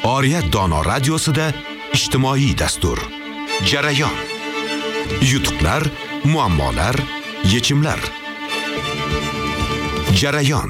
Oriyat dono radiosida ijtimoiy dastur. Jarayon. Yutuqlar, muammolar, yechimlar. Jarayon.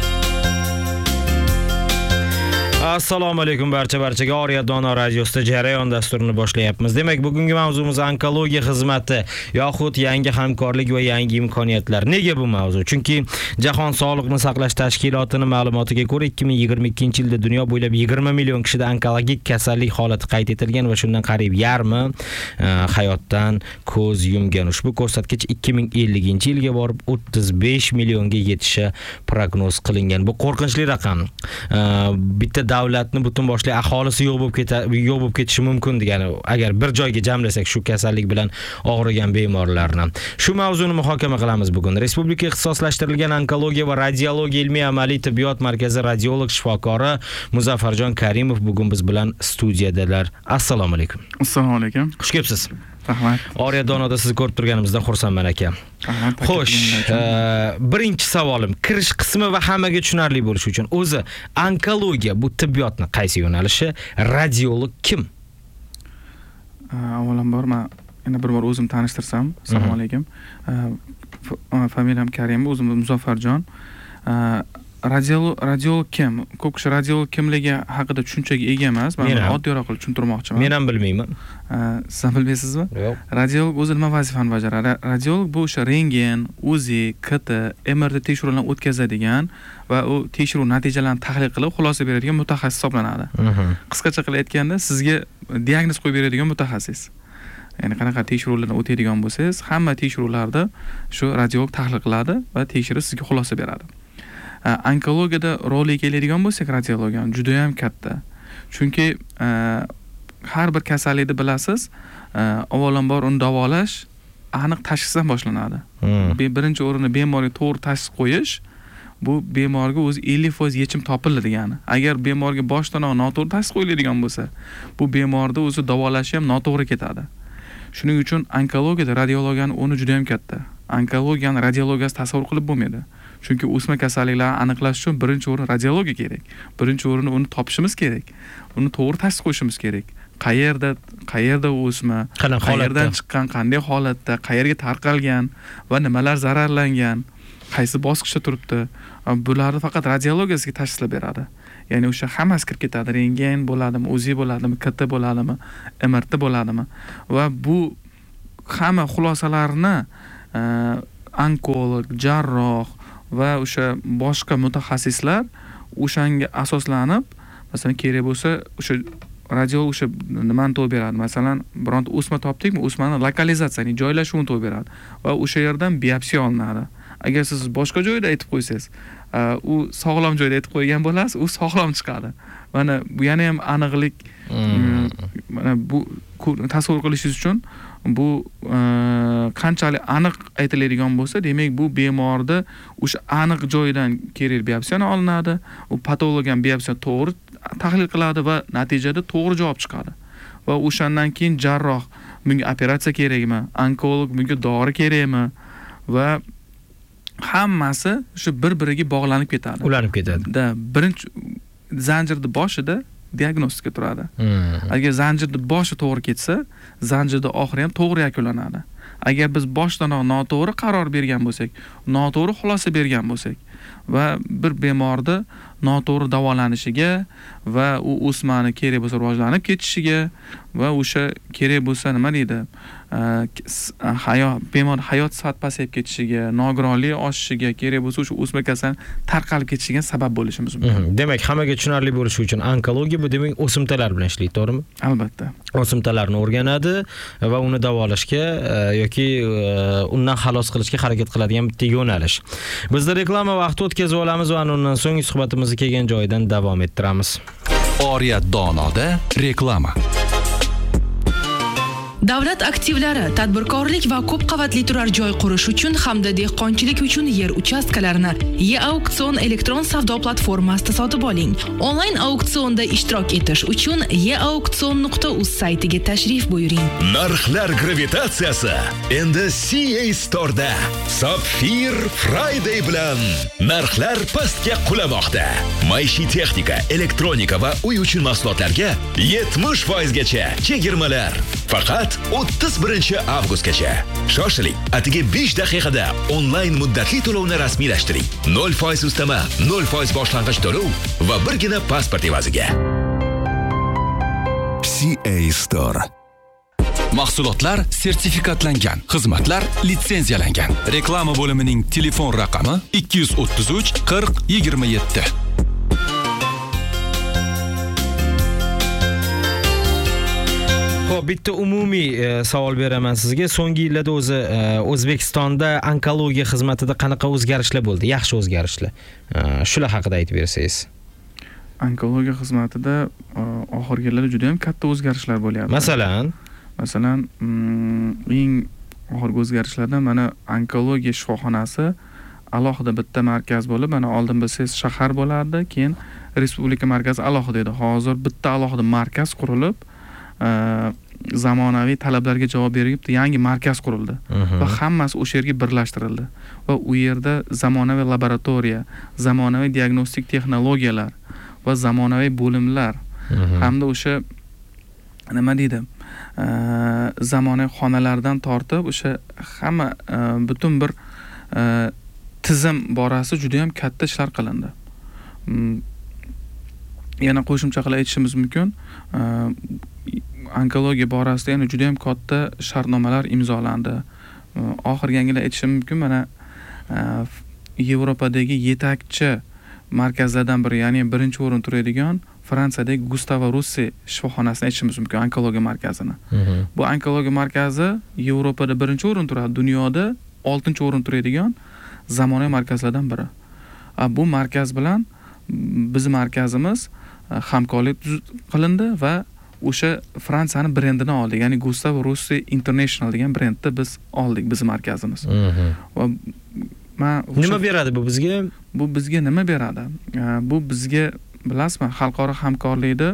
Assalomu alaykum barchaga. Oriyat dono radiosida Jarayon dasturini boshlayapmiz. Demak, bugungi mavzumiz onkologiya xizmati yoxud yangi hamkorlik va yangi imkoniyatlar. Nega bu mavzu? Chunki Jahon sog'liqni saqlash tashkilotining ma'lumotiga ko'ra 2022-yilda dunyo bo'ylab 20 million kishida onkologik kasallik holati qayd etilgan va shundan qariyb yarmi hayotdan ko'z yumgan. Ushbu ko'rsatkich 2050-yilga borib 35 millionga yetishi prognoz qilingan. Bu qo'rqinchli raqam. Bitta davlatni butun boshli aholisi yo'q bo'lib ketishi mumkin degani, agar bir joyga jamlasak shu kasallik bilan og'rigan bemorlarni. Shu mavzuni muhokama qilamiz bugun. Respublika ixtisoslashtirilgan onkologiya va radiologiya ilmiy amaliy tibbiyot markazi radiolog shifokori Muzaffarjon Karimov bugun biz bilan studiyadalar. Assalomu alaykum. Assalomu alaykum. Xush kelibsiz. Rahmat. Oriyat donoda sizni ko'rib turganimizdan xursandman aka. Xo'sh, birinchi savolim, kirish qismi va hammaga tushunarli bo'lishi uchun o'zi onkologiya bu tibbiyotning qaysi yo'nalishi? Radiolog kim? Avvalambor men yana bir bor o'zim tanishtirsam. Assalomu alaykum. Familiyam Karimov, o'zim Muzaffarjon. Radiolog kim? Ko'p kishi radiolog kimligi haqida tushunchaga ega emas. Men oddiyroq qilib tushuntirmoqchiman. Men ham bilmayman. Siz ham bilmaysizmi? Yo'q. Radiolog o'zi nima vazifani bajaradi? Radiolog bu o'sha rentgen, UZI, KT, MRT tekshiruvlarni o'tkazadigan va u tekshiruv natijalarini tahlil qilib xulosa beradigan mutaxassis hisoblanadi. Qisqacha qilib aytganda, sizga diagnoz qo'yib beradigan mutaxassis. Ya'ni qanaqa tekshiruvlardan o'tadigan bo'lsangiz, hamma tekshiruvlarda shu radiolog tahlil qiladi va tekshirib sizga xulosa beradi. Onkologiyada roli keladigan bo'lsak, radiologiya juda ham katta. Chunki har bir kasallikni bilasiz, avvalambor uni davolash aniq tashxisdan boshlanadi. Birinchi o'rinda bemorga to'g'ri tashxis qo'yish, bu bemorga o'zi 50% yechim topildi degani. Agar bemorga boshdanoq noto'g'ri tashxis qo'yiladigan bo'lsa, bu bemorni o'zi davolashi ham noto'g'ri ketadi. Shuning uchun onkologiyada radiologiyaning o'rni juda ham katta. Onkologiyani radiologiyasi tasavvur qilib bo'lmaydi. Chunki o'sma kasalliklarni aniqlash uchun birinchi o'rin radiologiya kerak. Birinchi o'rinda uni topishimiz kerak. Uni to'g'ri tashxis qo'yishimiz kerak. Qayerda o'sma, qayerdan chiqqan, qanday holatda, qayerga tarqalgan va nimalar zararlangan, qaysi bosqichda turibdi. Bularni faqat radiologiyasiga tashxislab beradi. Ya'ni o'sha hammasi kirib ketadi. Rentgen bo'ladimi, UZI bo'ladimi, KT bo'ladimi, MRT bo'ladimi? Va bu hamma xulosalarni onkolog, jarroh va o'sha boshqa mutaxassislar o'shanga asoslanib, masalan, kerak bo'lsa, o'sha radiolog o'sha nimani to'g'ri beradi. Masalan, bironta o'sma topdikmi, o'smani lokalizatsiyani, joylashuvini to'g'ri beradi va o'sha yerdan biopsiya olinadi. Agar siz boshqa joyda aytib qo'ysangiz, u sog'lom joyda aytib qo'ygan bo'lasiz, u sog'lom chiqadi. Mana bu yana ham aniqlik, mana bu tasavvur qilishingiz uchun bu qanchalik aniq aytiladigan bo'lsa, demak bu bemorda o'sha aniq joydan kerak biopsiyani olinadi. U patolog ham biopsiyani to'g'ri tahlil qiladi va natijada to'g'ri javob chiqadi. Va o'shandan keyin jarroh bunga operatsiya kerakmi, onkolog bunga dori kerakmi va hammasi shu bir-biriga bog'lanib ketadi. Ulanib ketadi. Birinchi zanjirning boshida diagnostika turadi. Agar zanjirning boshi to'g'ri ketsa, zanjirning oxiri ham to'g'ri yakunlanadi. Agar biz boshdanoq noto'g'ri qaror bergan bo'lsak, noto'g'ri xulosa bergan bo'lsak va bir bemorda noto'g'ri davolanishiga va u o'smani kerak bo'lsa rivojlanib ketishiga va o'sha kerak bo'lsa nima deydi, bemor hayot sifati pasayib ketishiga, nogironlik oshishiga, kerak bo'lsa o'sha o'sma kasallik tarqalib ketishiga sabab bo'lishimiz mumkin. Demak, hammaga tushunarli bo'lishi uchun onkologiya bu demak o'simtalar bilan ishlaydi, to'g'rimi? Albatta. O'simtalarni o'rganadi va uni davolashga yoki undan xalos qilishga harakat qiladigan bitta yo'nalish. Bizda reklama vaqti o'tkazib olamiz va undan so'ng suhbatimizni kelgan joyidan davom ettiramiz. Oriyat donoda reklama. Davlat aktivlari, tadbirkorlik va ko'p qavatli turar joy qurish uchun hamda dehqonchilik uchun yer uchastkalarini e-auksion elektron savdo platformasida sotib oling. Onlayn auksionda ishtirok etish uchun eauksion.uz saytiga tashrif buyuring. Narxlar gravitatsiyasi endi CA Store'da Sapphire Friday bilan narxlar pastga qulamoqda. Maishiy texnika, elektronika va uy uchun mahsulotlarga 70% gacha chegirmalar. Faqat 31-avgustgacha. Shoshiling, atigi 5 daqiqada onlayn muddatli to'lovni rasmiylashtiring. 0% ustama, 0% boshlang'ich to'lov va birgina pasport evaziga. CA Store. Mahsulotlar sertifikatlangan, xizmatlar litsenziyalangan. Reklama bo'limining telefon raqami 233 40 27. Xo'p, bitta umumiy savol beraman sizga. So'nggi yillarda o'zi O'zbekistonda onkologiya xizmatida qanaqa o'zgarishlar bo'ldi? Yaxshi o'zgarishlar. Shular haqida aytib bersangiz. Onkologiya xizmatida oxirgi yillarda juda ham katta o'zgarishlar bo'lyapti. Masalan, eng oxirgi o'zgarishlardan mana onkologiya shifoxonasi alohida bitta markaz bo'lib, mana oldin bilsangiz shahar bo'lardi, keyin respublika markazi alohida edi. Hozir bitta alohida markaz qurilib, zamonaviy talablarga javob berib yangi markaz qurildi va hammasi o'sha yerga birlashtirildi va u yerda zamonaviy laboratoriya, zamonaviy diagnostik texnologiyalar va zamonaviy bo'limlar hamda o'sha nima deydi, zamonaviy xonalardan tortib o'sha hamma butun bir tizim borasida juda ham katta ishlar qilindi. Yana qo'shimcha qilib aytishimiz mumkin, onkologiya borasida yana juda ham katta shartnomalar imzolandi. Oxirgi yangilar aytishim mumkin, mana Yevropadagi yetakchi markazlardan biri, ya'ni birinchi o'rin turadigan Fransiyadagi Gustavo Roussy shifoxonasini aytishimiz mumkin, onkologiya markazini. Bu onkologiya markazi Yevropada birinchi o'rin turadi, dunyoda 6-o'rin turadigan zamonaviy markazlardan biri. Bu markaz bilan biz markazimiz hamkorlik qilindi va o'sha Fransiyani brendini oldik, ya'ni Gustavo Roussy International degan brendni biz oldik, biz markazimiz. Va nima beradi bu bizga? Bu bizga nima beradi? Bu bizga, bilasizmi, xalqaro hamkorlikda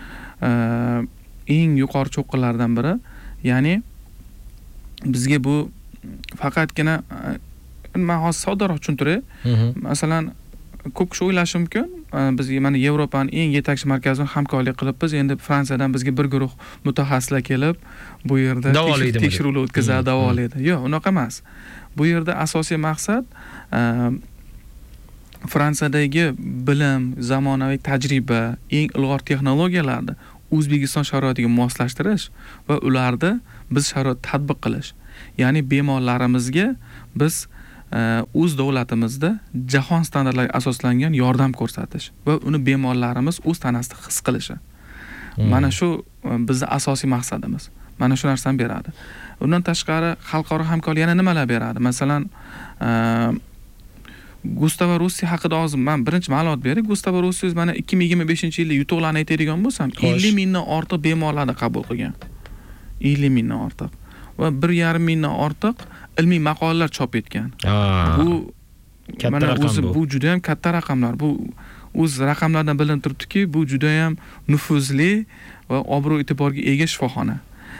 eng yuqori cho'qqilardan biri. Ya'ni bizga bu faqatgina, men hozir soddaroq tushuntiray. Masalan, ko'p kishi o'ylashi mumkin, biz mana Yevropaning eng yetakchi markazi bilan hamkorlik qilibmiz. Endi Fransiyadan bizga bir guruh mutaxassislar kelib, bu yerda tekshiruvlar o'tkazadi, davolaydi. Yo'q, unaqa emas. Bu yerda asosiy maqsad Fransiyadagi bilim, zamonaviy tajriba, eng ilg'or texnologiyalarni O'zbekiston sharoitiga moslashtirish va ularni biz sharoit tatbiq qilish. Ya'ni bemorlarimizga biz o'z davlatimizda jahon standartlariga asoslangan yordam ko'rsatish va uni bemorlarimiz o'z tanasida his qilishi. Mana shu bizning asosiy maqsadimiz. Mana shu narsani beradi. Undan tashqari xalqaro hamkorlik yana nimalar beradi? Masalan, Gustavo Roussy haqida hozir men birinchi ma'lumot beray. Gustavo Roussy mana 2025-yilda yutuqlarni aytadigan bo'lsam, 50 mingdan ortiq bemorlarni qabul qilgan. 50 mingdan ortiq va 1,5 mingdan ortiq ilmiy maqolalar chop etgan. Bu katta raqam, bu juda ham katta raqamlar. Bu o'z raqamlardan bilinib turibdiki, bu juda ham nufuzli va obro' e'tiborga ega shifoxona.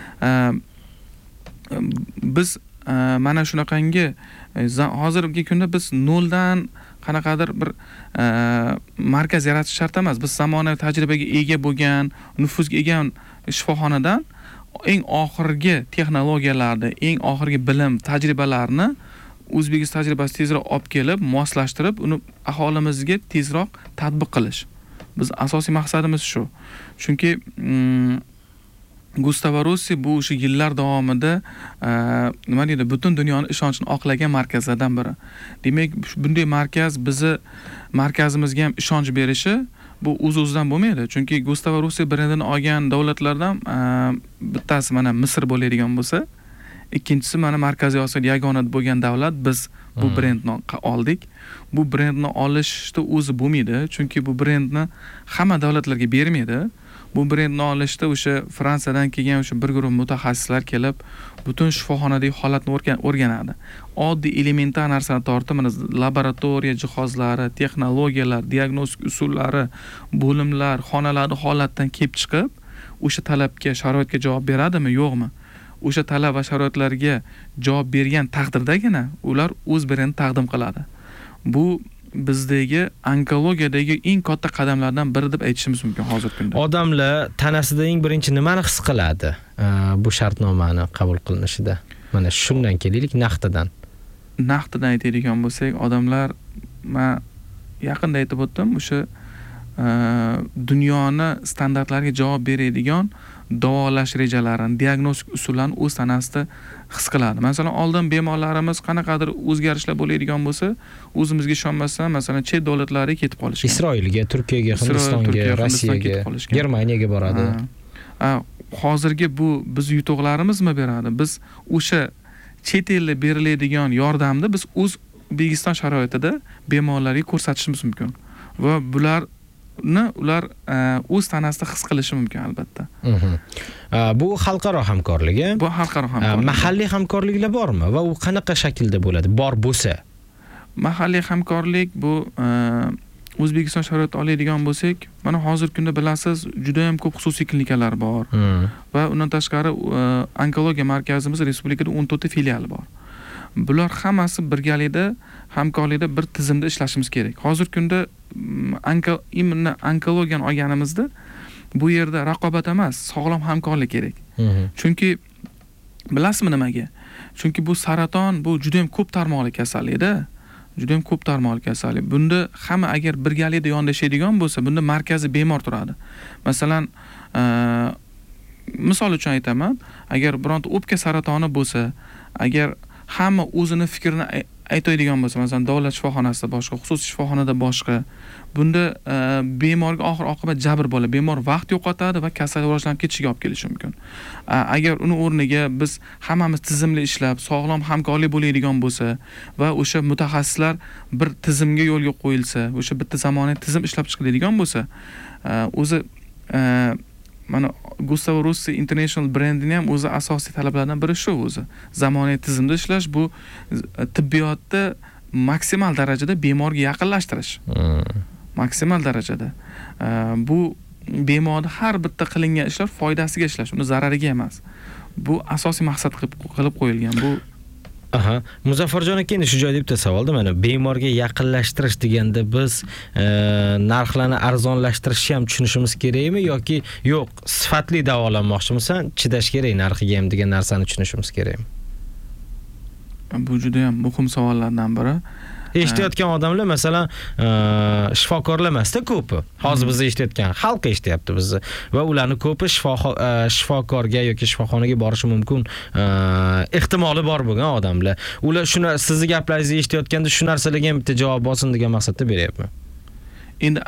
Biz mana shunaqangi hozirgi kunda biz noldan qanaqadir bir markaz yaratish shart emas. Biz zamonaviy tajribaga ega bo'lgan, nufuzga ega shifoxonadan eng oxirgi texnologiyalarni, eng oxirgi bilim, tajribalarni O'zbekiston tajribasi tezroq olib kelib, moslashtirib, uni aholimizga tezroq tatbiq qilish. Biz asosiy maqsadimiz shu. Chunki Gustavo Roussy bu o'sha yillar davomida nima deydi, butun dunyoni ishonchini oqlagan markazlardan biri. Demak, bunday markaz bizni markazimizga ham ishonch berishi bu o'z-o'zidan bo'lmaydi. Chunki Gustavo Roussy brendini olgan davlatlardan bittasi mana Misr bo'ladigan bo'lsa, ikkinchisi mana Markaziy Osiyoda yagona bo'lgan davlat biz bu brendni oldik. Bu brendni olishda o'zi bo'lmaydi, chunki bu brendni hamma davlatlarga bermaydi. Bu brendni olishda o'sha Fransiyadan kelgan o'sha bir guruh mutaxassislar kelib, butun shifoxonadagi holatni o'rganadi. Oddiy elementar narsalarni tortib, mana laboratoriya jihozlari, texnologiyalar, diagnostik usullari, bo'limlar, xonalarning holatdan kelib chiqib, o'sha talabga, sharoitga javob beradimi, yo'qmi? O'sha talab va sharoitlarga javob bergan taqdirdagina ular o'z brendini taqdim qiladi. Bu bizdagi onkologiyadagi eng katta qadamlardan biri deb aytishimiz mumkin hozirgi kunda. Odamlar tanasida eng birinchi nimani his qiladi? Bu shartnomani qabul qilinishida. Mana shundan kelaylik, naqdidan. Naqdidan aytadigan bo'lsak, odamlar, men yaqinda aytib o'tdim, o'sha dunyoni standartlariga javob beradigan davolash rejalarini, diagnostik usullarini o'z tanasida his qiladi. Masalan, oldin bemorlarimiz qanaqadir o'zgarishlar bo'ladigan bo'lsa, o'zimizga ishonmasdan, masalan, chet davlatlarga ketib qolishgan. Isroilga, Turkiyaga, Hindistonga, Rossiyaga, Germaniyaga boradi. Hozirgi bu biz yutuqlarimizmi beradi? Biz o'sha chet elda beriladigan yordamni biz o'z O'zbekiston sharoitida bemorlarga ko'rsatishimiz mumkin. Va ular o'z tanasida his qilishi mumkin albatta. Bu xalqaro hamkorlik. Bu xalqaro hamkorlik. Mahalliy hamkorliklar bormi va u qanaqa shaklda bo'ladi? Bor bo'lsa, mahalliy hamkorlik bu O'zbekiston sharoitida oladigan bo'lsak, mana hozirgi kunda bilasiz, juda ham ko'p xususiy klinikalar bor. Va undan tashqari onkologiya markazimiz respublikada 14 ta filiali bor. Bular hammasi birgalikda hamkorlikda bir tizimda ishlashimiz kerak. Hozirgi kunda onkologiyani olganimizda bu yerda raqobat emas, sog'lom hamkorlik kerak. Chunki bilasizmi nimaga? Chunki bu saraton bu juda ham ko'p tarmoqli kasallik-da. Juda ham ko'p tarmoqli kasallik. Bunda hamma agar birgalikda yondashadigan bo'lsa, bunda markaziy bemor turadi. Masalan, misol uchun aytaman, agar bironta o'pka saratoni bo'lsa, agar hamma o'zini fikrini aytadigan bo'lsa, masalan, davlat shifoxonasida boshqa, xususiy shifoxonada boshqa, bunda bemorga oxir oqibat jabr bo'ladi. Bemor vaqt yo'qotadi va kasallik rivojlanib ketishiga olib kelishi mumkin. Agar uni o'rniga biz hammamiz tizimli ishlab, sog'lom hamkorlik bo'ladigan bo'lsa va o'sha mutaxassislar bir tizimga yo'lga qo'yilsa, o'sha bitta zamonaviy tizim ishlab chiqiladigan bo'lsa, o'zi mana Gustavo Rossi International brandining ham o'zi asosiy talablaridan biri shu o'zi. Zamonaviy tizimda ishlash, bu tibbiyotda maksimal darajada bemorga yaqinlashtirish. Maksimal darajada. Bu bemorning har bitta qilingan ishlar foydasiga ishlash, uni zarariga emas. Bu asosiy maqsad qilib qo'yilgan. Bu Muzaffarjon aka, endi shu joyda bitta savolda, mana bemorga yaqinlashtirish deganda biz narxlarni arzonlashtirishni ham tushunishimiz kerakmi yoki yo'q, sifatli davolanmoqchimisan, chidash kerak narxiga ham degan narsani tushunishimiz kerakmi? Bu juda ham muhim savollardan biri. Eshitayotgan odamlar masalan shifokorlar emasda ko'pi. Hozir biz eshitayotgan xalq eshityapti bizni va ularning ko'pi shifokorga yoki shifoxonaga borishi mumkin ehtimoli bor bo'lgan odamlar. Ular shuni sizni gaplaringizni eshitayotganda shu narsalarga ham bitta javob olsin degan maqsadda beryapman. Endi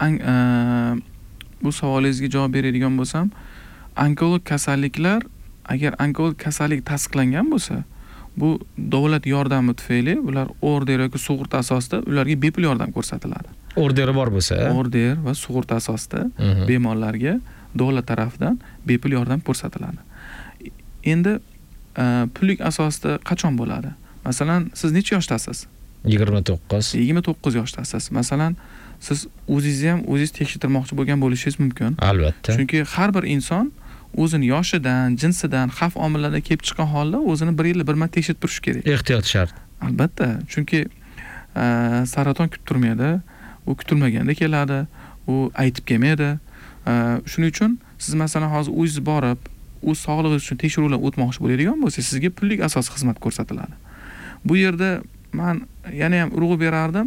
bu savolingizga javob beradigan bo'lsam, onkolog kasalliklar, agar onkolog kasallik tasdiqlangan bo'lsa, bu davlat yordami tufayli ular order yoki sug'urta asosida ularga bepul yordam ko'rsatiladi. Orderi bor bo'lsa, order va sug'urta asosida bemorlarga davlat tarafidan bepul yordam ko'rsatiladi. Endi pullik asosida qachon bo'ladi? Masalan, siz necha yoshdasiz? 29. 29 yoshdasiz. Masalan, siz o'zingizni ham o'zingiz tekshirtirmoqchi bo'lgan bo'lishingiz mumkin. Albatta. Chunki har bir inson o'zini yoshidan, jinsidan, xavf omillardan kelib chiqqan holda o'zini bir yilda bir marta tekshirib turish kerak. Ehtiyot shart. Albatta, chunki saraton kutib turmaydi, u kutilmaganda keladi, u aytib kelmaydi. Shuning uchun siz masalan hozir o'zingiz borib, o'z sog'lig'ingiz uchun tekshiruvlar o'tmoqchi bo'ladigan bo'lsa, sizga pullik asosiy xizmat ko'rsatiladi. Bu yerda men yana ham urg'u berardim.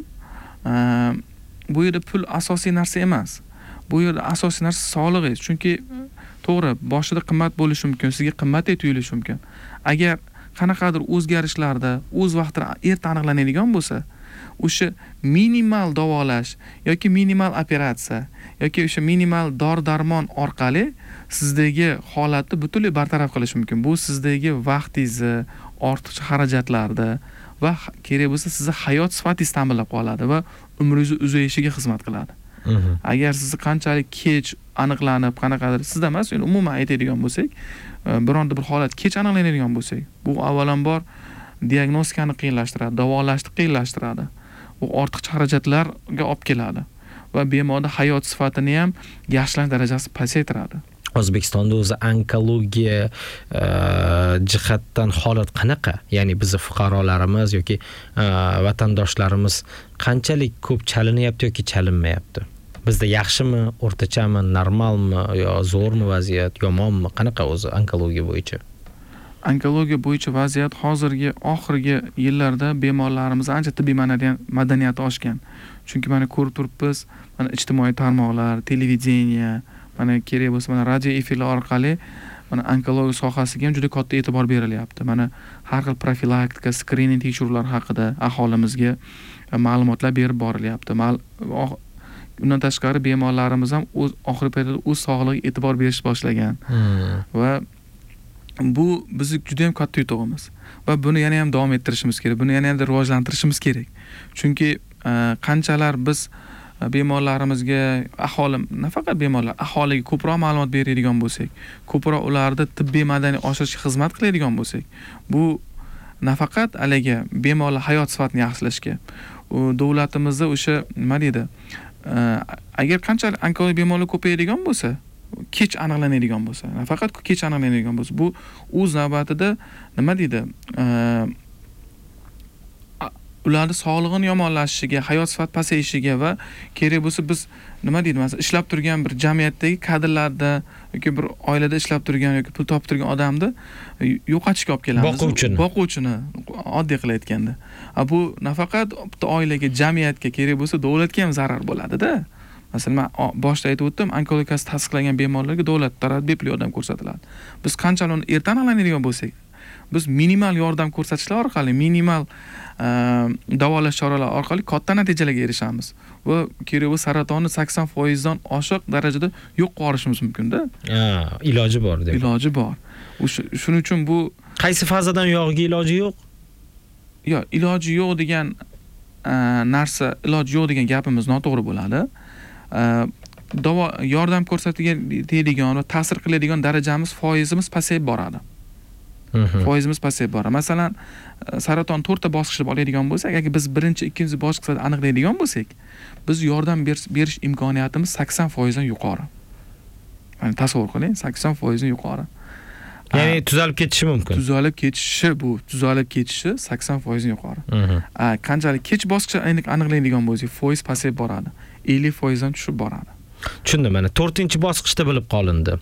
Bu yerda pul asosiy narsa emas. Bu yerda asosiy narsa sog'lig'ingiz. Chunki to'g'ri, boshida qimmat bo'lishi mumkin, sizga qimmatdek tuyulishi mumkin. Agar qanaqadir o'zgarishlarda o'z vaqtida erta aniqlanadigan bo'lsa, o'sha minimal davolash yoki minimal operatsiya yoki o'sha minimal dori-darmon orqali sizdagi holatni butunlay bartaraf qilish mumkin. Bu sizdagi vaqtingizni, ortiqcha xarajatlarni va kerak bo'lsa sizni hayot sifatingizni ta'minlab qoladi va umringizni uzayishiga xizmat qiladi. Agar sizni qanchalik kech aniqlanib, qanaqadir sizda emas, endi umuman aytadigan bo'lsak, bironta bir holat kech aniqlanadigan bo'lsak, bu avvalambor diagnostikani qiyinlashtiradi, davolashni qiyinlashtiradi. Bu ortiqcha xarajatlarga olib keladi va bemorda hayot sifatini ham yaxshilanish darajasi pasaytiradi. O'zbekistonda o'zi onkologiya jihatdan holat qanaqa? Ya'ni bizning fuqarolarimiz yoki vatandoshlarimiz qanchalik ko'p chalinyapti yoki chalinmayapti? Bizda yaxshimi, o'rtachami, normalmi yo zo'rmi vaziyat, yomonmi? Qanaqa o'zi onkologiya bo'yicha? Onkologiya bo'yicha vaziyat hozirgi oxirgi yillarda bemorlarimiz ancha tibbiy madaniyati oshgan. Chunki mana ko'rib turibmiz, mana ijtimoiy tarmoqlar, televideniya, mana kerak bo'lsa mana radio efirlar orqali mana onkologiya sohasiga ham juda katta e'tibor berilyapti. Mana har xil profilaktika, skrining tekshiruvlar haqida aholimizga ma'lumotlar berib borilyapti. Undan tashqari bemorlarimiz ham oxirgi paytda o'z sog'lig'iga e'tibor berish boshlagan. Va bu bizning juda ham katta yutug'imiz va buni yana ham davom ettirishimiz kerak. Buni yana ham rivojlantirishimiz kerak. Chunki qanchalar biz bemorlarimizga nafaqat bemorlar, aholiga ko'proq ma'lumot beradigan bo'lsak, ko'proq ularda tibbiy madaniy oshirishga xizmat qiladigan bo'lsak, bu nafaqat haliga bemorlar hayot sifatini yaxshilashga, davlatimizda o'sha nima deydi, agar qanchalik onkologiya bemorlar ko'payadigan bo'lsa, kech aniqlanadigan bo'lsa, nafaqat kech aniqlanadigan bo'lsa, bu o'z navbatida nima deydi, ularning sog'lig'ini yomonlashishiga, hayot sifati pasayishiga va kerak bo'lsa biz nima deydi, masalan, ishlab turgan bir jamiyatdagi kadrlarda yoki bir oilada ishlab turgan yoki pul topib turgan odamni yo'qotishga olib kelamiz. Boquvchini oddiy qilib aytganda. Bu nafaqat bitta oilaga, jamiyatga, kerak bo'lsa davlatga ham zarar bo'ladi-da. Masalan, men boshda aytib o'tdim, onkologiyasi tasdiqlangan bemorlarga davlat tomonidan bepul yordam ko'rsatiladi. Biz qanchalik uni erta aniqlanadigan bo'lsak, biz minimal yordam ko'rsatishlar orqali, minimal davolash choralari orqali katta natijalarga erishamiz va kerak bo'lsa saratonni 80% dan oshiq darajada yo'q qilishimiz mumkin-da. Iloji bor deb. Iloji bor. Shuning uchun bu qaysi fazadan yog'iga iloji yo'q? Yo'q, iloji yo'q degan narsa, iloji yo'q degan gapimiz noto'g'ri bo'ladi. Yordam ko'rsatadigan va ta'sir qiladigan darajamiz, foizimiz pasayib boradi. Foizimiz pasayib boradi. Masalan, saraton 4 ta bosqichda oladigan bo'lsak, agar biz birinchi, ikkinchi bosqichda aniqlaydigan bo'lsak, biz yordam berish imkoniyatimiz 80% dan yuqori. Mana tasavvur qiling, 80% dan yuqori. Ya'ni tuzalib ketishi mumkin. Tuzalib ketishi 80% dan yuqori. Qanchalik kech bosqichda aniqlaydigan bo'lsak, foiz pasayib boradi. 50% dan tushib boradi. Tushundim. Mana 4-bosqichda bilib qolindi.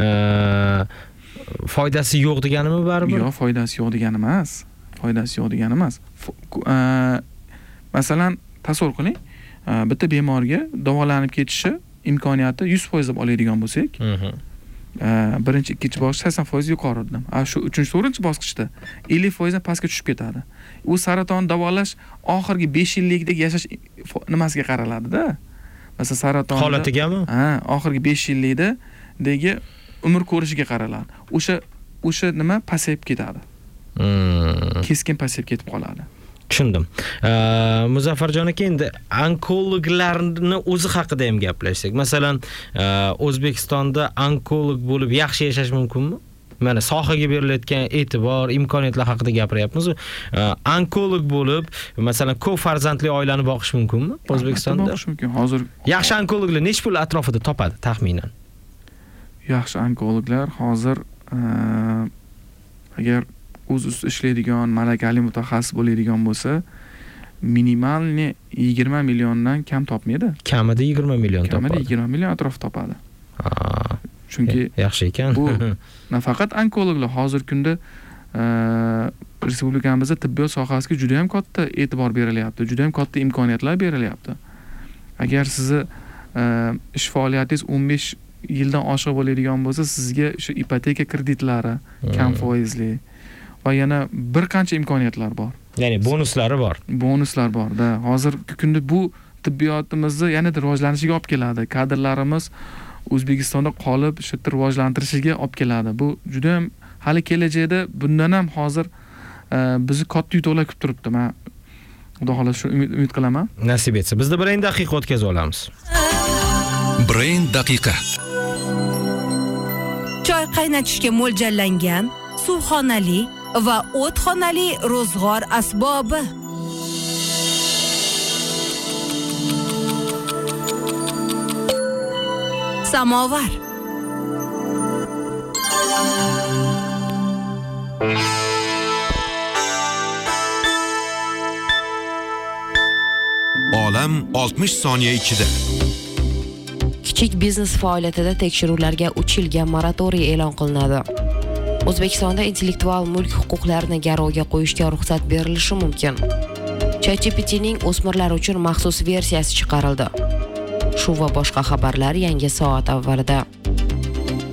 Foydasi yo'q deganimi baribir? Yo'q, foydasi yo'q degani emas. Masalan, tasavvur qiling, bitta bemorga davolanib ketishi imkoniyati 100% deb oladigan bo'lsak, birinchi, ikkinchi bosqich 80% yuqori dedim. Shu 3-4 bosqichda 50% dan pastga tushib ketadi. U saraton davolash oxirgi 5 yillikdagi yashash nimasiga qaraladi-da. Masalan, saraton holatigami? Oxirgi 5 yillikdagi umr ko'rishiga qaraladi. O'sha nima pasayib ketadi. Keskin pasayib ketib qoladi. Tushundim. Muzaffarjon aka, endi onkologlarni o'zi haqida ham gaplashsak. Masalan, O'zbekistonda onkolog bo'lib yaxshi yashash mumkinmi? Mana sohaga berilayotgan e'tibor, imkoniyatlar haqida gapiryapmiz. Onkolog bo'lib, masalan, ko'p farzandli oilani boqish mumkinmi O'zbekistonda? Boqish mumkin. Hozir yaxshi onkologlar nechta pul atrofida topadi taxminan? Yaxshi onkologlar hozir agar o'z ustida ishlaydigan, malakali mutaxassis bo'ladigan bo'lsa, minimalni 20 milliondan kam topmaydi. Kamida 20 million topadi. Kamida 20 million atrof topadi. Chunki yaxshi ekan. Bu nafaqat onkologlar, hozir kunda respublikamizda tibbiyot sohasiga juda ham katta e'tibor berilyapti, juda ham katta imkoniyatlar berilyapti. Agar sizni ish faoliyatingiz 15 yildan oshiq bo'ladigan bo'lsa, sizga shu ipoteka kreditlari kam foizli va yana bir qancha imkoniyatlar bor. Ya'ni bonuslari bor. Bonuslar bor-da. Hozirgi kunda bu tibbiyotimizni yanada rivojlanishiga olib keladi. Kadrlarimiz O'zbekistonda qolib, shu yerda rivojlantirishiga olib keladi. Bu juda ham hali kelajakda bundan ham hozir bizni katta yutuqlar kutib turibdi. Men Xudo xohlasa shu umid qilaman. Nasib etsa, bizda 1 daqiqa o'tkazib olamiz. Brain daqiqa. Choy qaynatishga mo'ljallangan suvxonali va o'txonali ro'zg'or asbobi. Samovar. Olam 60 soniya ichida. Kichik biznes faoliyatida tekshiruvlarga 3 yilga moratoriy e'lon qilinadi. O'zbekistonda intellektual mulk huquqlarini garovga qo'yishga ruxsat berilishi mumkin. ChatGPTning o'smirlar uchun maxsus versiyasi chiqarildi. Shu va boshqa xabarlar yangi soat avvalida.